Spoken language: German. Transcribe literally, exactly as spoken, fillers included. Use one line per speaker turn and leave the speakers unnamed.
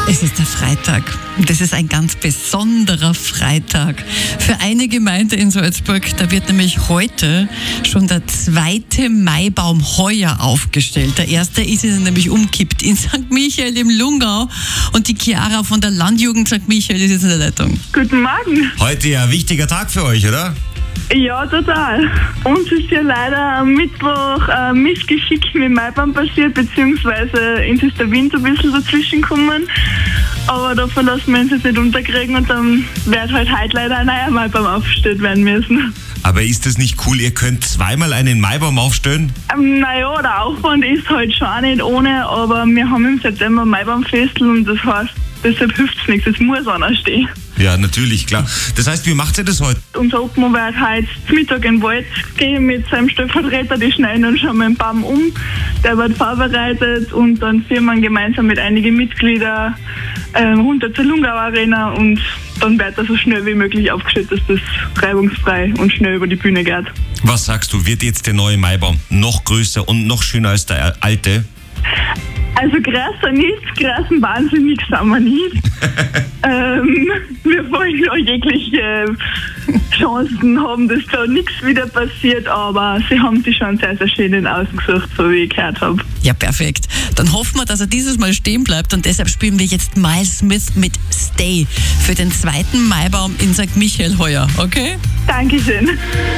Es ist der Freitag und das ist ein ganz besonderer Freitag. Für eine Gemeinde in Salzburg, da wird nämlich heute schon der zweite Maibaum heuer aufgestellt. Der erste ist nämlich umkippt in Sankt Michael im Lungau und die Chiara von der Landjugend Sankt Michael ist jetzt in der Leitung.
Guten Morgen.
Heute ja ein wichtiger Tag für euch, oder?
Ja, total. Uns ist ja leider am Mittwoch ein Missgeschick mit dem Maibaum passiert, beziehungsweise uns ist der Wind ein bisschen dazwischen gekommen. Aber davon lassen wir uns jetzt nicht unterkriegen und dann wird halt heute leider ein neuer Maibaum aufgestellt werden müssen.
Aber ist das nicht cool, ihr könnt zweimal einen Maibaum aufstellen?
Ähm, naja, der Aufwand ist halt schon auch nicht ohne, aber wir haben im September Maibaumfestel und das heißt, deshalb hilft es nichts, es muss einer stehen.
Ja, natürlich, klar. Das heißt, wie macht ihr das heute?
Unser Obmann wird heute zum Mittag in den Wald gehen mit seinem Stellvertreter, die schneiden dann schon mal den Baum um. Der wird vorbereitet und dann führen wir gemeinsam mit einigen Mitgliedern äh, runter zur Lungau Arena und dann wird er so schnell wie möglich aufgestellt, dass das reibungsfrei und schnell über die Bühne geht.
Was sagst du, wird jetzt der neue Maibaum noch größer und noch schöner als der alte?
Also größer nicht, größer wahnsinnig sind wir nicht. ähm, wir wollen ja jegliche Chancen haben, dass da nichts wieder passiert, aber sie haben sich schon sehr, sehr schön ausgesucht, so wie ich gehört habe.
Ja, perfekt. Dann hoffen wir, dass er dieses Mal stehen bleibt und deshalb spielen wir jetzt Miles Smith mit Stay für den zweiten Maibaum in Sankt Michael heuer, okay?
Dankeschön.